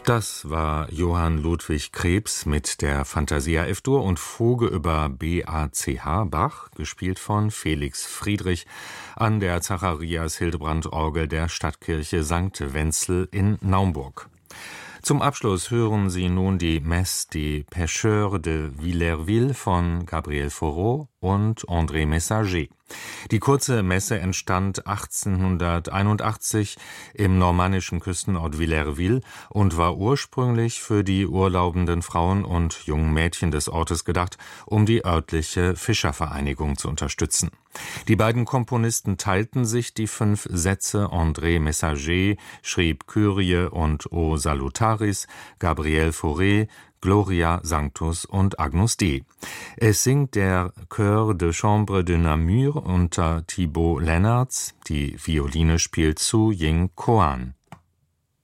Das war Johann Ludwig Krebs mit der Fantasia F-Dur und Fuge über BACH Bach, gespielt von Felix Friedrich, an der Zacharias-Hildebrand-Orgel der Stadtkirche St. Wenzel in Naumburg. Zum Abschluss hören Sie nun die Messe des Pêcheurs de Villerville von Gabriel Fauré und André Messager. Die kurze Messe entstand 1881 im normannischen Küstenort Villerville und war ursprünglich für die urlaubenden Frauen und jungen Mädchen des Ortes gedacht, um die örtliche Fischervereinigung zu unterstützen. Die beiden Komponisten teilten sich die 5 Sätze. André Messager schrieb Kyrie und O Salutaris, Gabriel Fauré Gloria Sanctus und Agnus Dei. Es singt der Chœur de Chambre de Namur unter Thibaut Lennartz. Die Violine spielt Su Ying Koan.